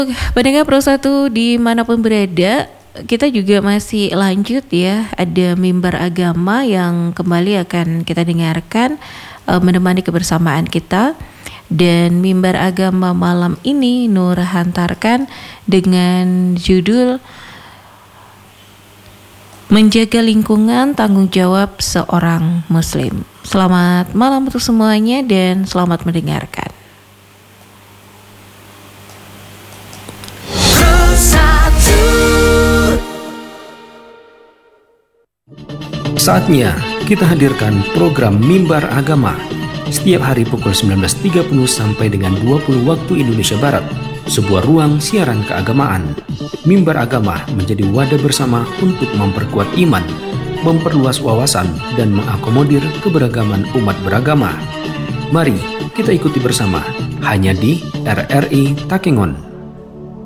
Pendengar Pro 1 dimanapun berada, kita juga masih lanjut ya. Ada mimbar agama yang kembali akan kita dengarkan menemani kebersamaan kita. Dan mimbar agama malam ini Nur hantarkan dengan judul Menjaga Lingkungan Tanggung Jawab Seorang Muslim. Selamat malam untuk semuanya dan selamat mendengarkan. Saatnya kita hadirkan program Mimbar Agama setiap hari pukul 19.30 sampai dengan 20 waktu Indonesia Barat, sebuah ruang siaran keagamaan. Mimbar Agama menjadi wadah bersama untuk memperkuat iman, memperluas wawasan, dan mengakomodir keberagaman umat beragama. Mari kita ikuti bersama hanya di RRI Takengon.